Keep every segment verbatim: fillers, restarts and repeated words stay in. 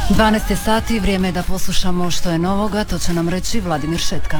dvanaest je sati, vrijeme je da poslušamo što je novoga, to će nam reći Vladimir Šetka.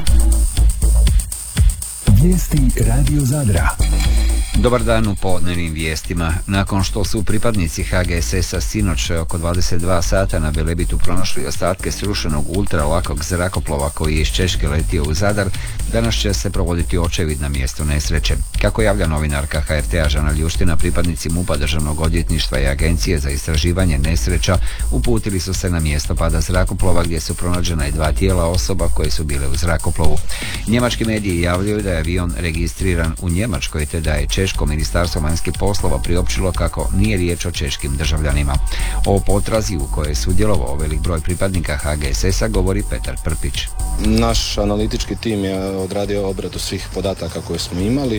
Vijesti Radio Zadra. Dobar dan u podnevnim vijestima. Nakon što su pripadnici H G S S-a sinoć oko dvadeset dva sata na Velebitu pronašli ostatke srušenog ultralakog zrakoplova koji je iz Češke letio u Zadar, danas će se provoditi očevid na mjestu nesreće. Kako javlja novinarka H R T-a Žana Ljuština, pripadnici MUP-a, Državnog odvjetništva i Agencije za istraživanje nesreća uputili su se na mjesto pada zrakoplova gdje su pronađena i dva tijela osoba koje su bile u zrakoplovu. Njemački mediji javljaju da je avion registriran u Njemačkoj te da je Češko ministarstvo vanjskih poslova priopćilo kako nije riječ o češkim državljanima. O potrazi u kojoj je sudjelovao velik broj pripadnika H G S S-a govori Petar Prpić. Naš analitički tim je odradio obradu svih podataka koje smo imali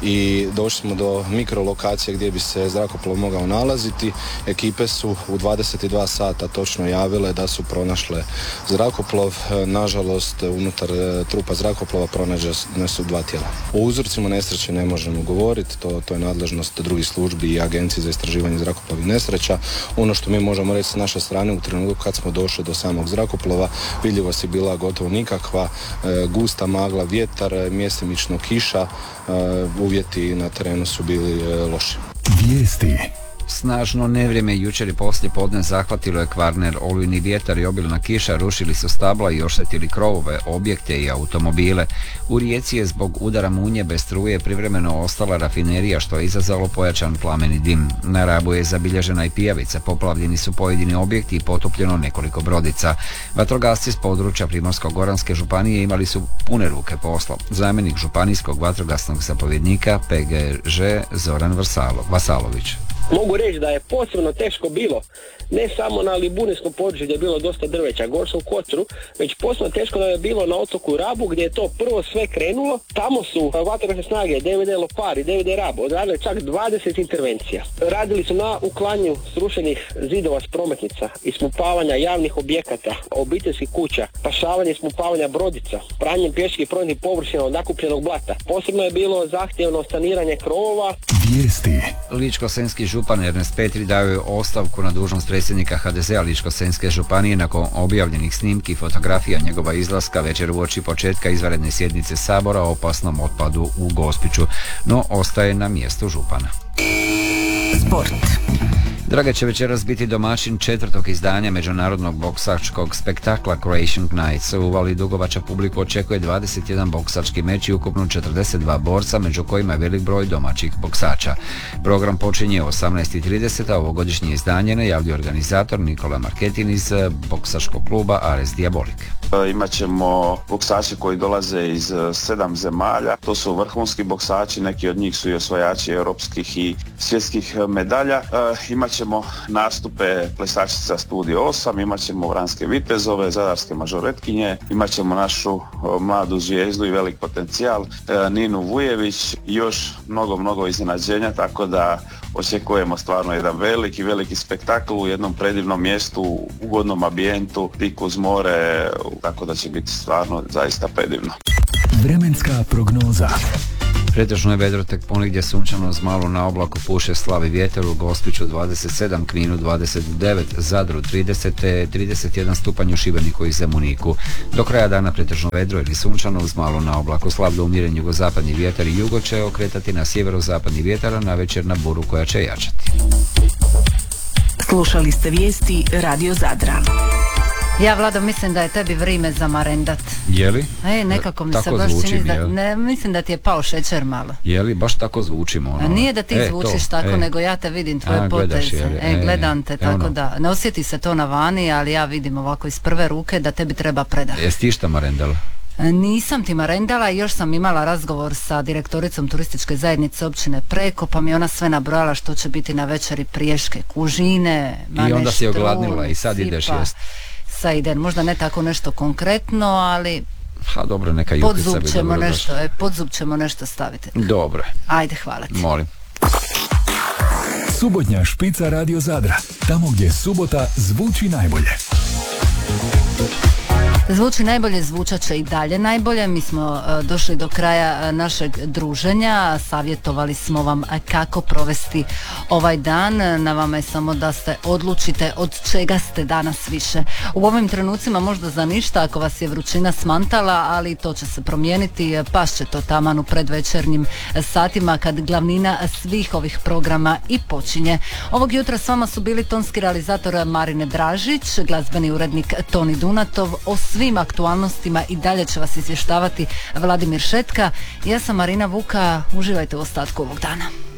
i došli smo do mikrolokacije gdje bi se zrakoplov mogao nalaziti. Ekipe su u dvadeset dva sata točno javile da su pronašle zrakoplov. Nažalost, unutar trupa zrakoplova pronađene su dva tijela. O uzrocima nesreće ne možemo govoriti, to, to je nadležnost drugih službi i Agencije za istraživanje zrakoplovnih nesreća. Ono što mi možemo reći s naše strane, u trenutku kad smo došli do samog zrakoplova, vidljivost je bila gotovo nikakva, e, gusta magla, vjetar, mjesemično kiša, e, uvjeti na terenu su bili e, loši. Vijesti. Snažno nevrijeme jučer i poslije podne zahvatilo je Kvarner, olujni vjetar i obilna kiša rušili su stabla i oštetili krovove, objekte i automobile. U Rijeci je zbog udara munje bez struje privremeno ostala rafinerija što je izazvalo pojačan plameni dim. Na Rabu je zabilježena i pijavica, poplavljeni su pojedini objekti i potopljeno nekoliko brodica. Vatrogasci s područja Primorsko-goranske županije imali su pune ruke posla. Zamjenik županijskog vatrogasnog zapovjednika P G Ž Zoran Vrsalo, Vasalović. Mogu reći da je posebno teško bilo, ne samo na Libuniskom području gdje je bilo dosta drveća, Gorskom Kotoru, već posebno teško da je bilo na otoku Rabu gdje je to prvo sve krenulo. Tamo su vatrogasne snage D V D Lopar i D V D Rab odradili čak dvadeset intervencija. Radili su na uklanju srušenih zidova s prometnica, ismupavanja javnih objekata, obiteljskih kuća, pašavanje i ismupavanja brodica, pranjem pješčih prometnih površina od nakupljenog blata. Posebno je bilo zahtjevno saniranje krovova. Vijesti. Ličko-senjski župan Ernest Petri dao je ostavku na dužnost predsjednika H D Z-a Ličko-senjske županije nakon objavljenih snimki i fotografija njegova izlaska večer uoči početka izvanredne sjednice Sabora o opasnom otpadu u Gospiću, no ostaje na mjestu župana. Sport. Draga će večeras biti domaćin četvrtog izdanja međunarodnog boksačkog spektakla Croatian Knights. U Vali Dugovača publiku očekuje dvadeset jedan boksački meč i ukupno četrdeset dva borca, među kojima je velik broj domaćih boksača. Program počinje u osamnaest i trideset, a ovogodišnje izdanje najavljuje organizator Nikola Marketin iz boksačkog kluba Ares Diabolik. Imaćemo boksače koji dolaze iz sedam zemalja, to su vrhunski boksači, neki od njih su i osvajači europskih i svjetskih medalja. Imaćemo nastupe plesačica Studio osam, imaćemo vranske vitezove, zadarske mažoretkinje, imaćemo našu mladu zvijezdu i velik potencijal Ninu Vujević i još mnogo, mnogo iznenađenja, tako da očekujemo stvarno jedan veliki, veliki spektakl u jednom predivnom mjestu, u ugodnom ambijentu, tik uz more, tako da će biti stvarno zaista predivno. Vremenska prognoza. Pretežno je vedro, tek ponegdje sunčano, uz malo na oblaku puše slabi vjetar, u Gospiću dvadeset sedam, Kninu dvadeset devet, Zadru trideset, trideset jedan stupanj u Šibeniku i Zemuniku. Do kraja dana pretežno vedro ili sunčano, uz malo na oblaku, slab do umjeren jugozapadni vjetar i jugo će okretati na sjeverozapadni vjetar, a navečer na buru koja će jačati. Slušali ste vijesti Radio Zadra. Ja, Vlado, mislim da je tebi vrime za marendat. Jeli? E, nekako mi tako se baš zvuči čini mi, da, jel? ne, mislim da ti je pao šećer malo. Jeli, baš tako zvučimo ono. A nije da ti e, zvučiš to, tako, e. nego ja te vidim, tvoje A, gledaš, poteze. jeli? E, E, gledam te, e, tako ono. da, ne osjeti se to na vani, ali ja vidim ovako iz prve ruke da tebi treba predah. Jesi ti šta marendala? Nisam ti marendala i još sam imala razgovor sa direktoricom turističke zajednice općine Preko, pa mi ona sve nabrojala što će biti na večeri: priješke kužine, I onda si ogladnila i sad ideš jest. Sad idem, možda ne tako nešto konkretno, ali Ha, dobro, neka jukica bi pod zub ćemo dobro nešto, došla. e, pod zub ćemo nešto staviti. Dobro. Ajde, hvala ti. Molim. Subotnja špica Radio Zadra. Tamo gdje subota zvuči najbolje. Zvuči najbolje, zvučat će i dalje najbolje. Mi smo e, došli do kraja e, našeg druženja. Savjetovali smo vam kako provesti ovaj dan. Na vama je samo da se odlučite od čega ste danas više. U ovim trenucima možda za ništa ako vas je vrućina smantala, ali to će se promijeniti. Pašće to taman u predvečernjim satima kad glavnina svih ovih programa i počinje. Ovog jutra s vama su bili tonski realizator Marine Dražić, glazbeni urednik Toni Dunatov. O svim aktualnostima i dalje će vas izvještavati Vladimir Šetka. Ja sam Marina Vuka, uživajte u ostatku ovog dana.